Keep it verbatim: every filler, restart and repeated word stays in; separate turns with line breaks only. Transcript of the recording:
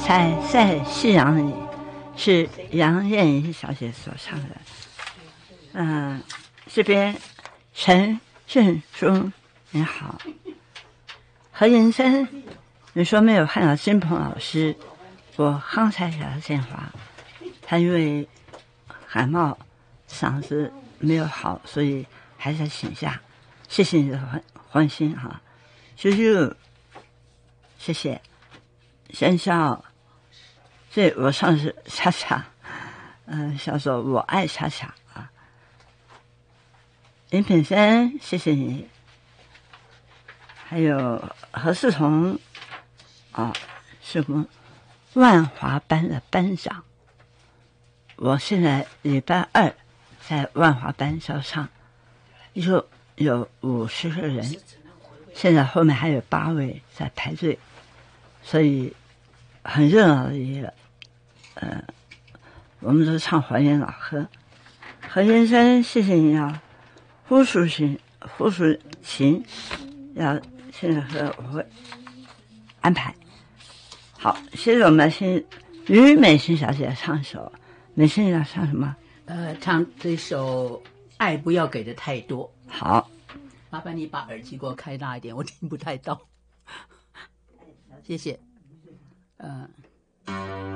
彩在夕阳里，是杨燕仪小姐所唱的。嗯、呃，这边陈振中你好，何云珍，你说没有看到金鹏老师，我刚才给他电话，他因为感冒，嗓子没有好，所以还在请假。谢谢你的关关心哈，啾啾，谢谢。先笑，这我上次恰恰，嗯、呃，叫做我爱恰恰啊。林品生，谢谢你。还有何世彤，啊，是我们万华班的班长。我现在礼拜二在万华班教唱，就有五十个人，现在后面还有八位在排队，所以很热闹的一个，呃，我们都唱还原老歌。何先生，谢谢你啊，胡淑琴，胡淑琴要现在和我会安排。好，现在我们先于美心小姐唱一首，美心要唱什么？
呃，唱这首《爱不要给的太多》。
好，
麻烦你把耳机给我开大一点，我听不太到。谢谢。嗯、呃。